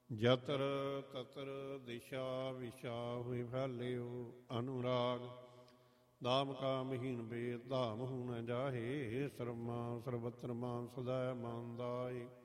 ਜਤਰ ਤਤਰ ਦਿਸ਼ਾ ਵਿਸ਼ਾ ਹੋਇ ਫੈਲਿਓ ਅਨੁਰਾਗ। ਦਾਮ ਕਾਮਹੀਨ ਬੇਦ ਧਾਮ ਹੂ ਨ ਜਾਹੇ। ਸਰਮਾ ਸਰਬਤਰ ਮਾਨ ਸਦਾ ਮਾਨਦਾਏ।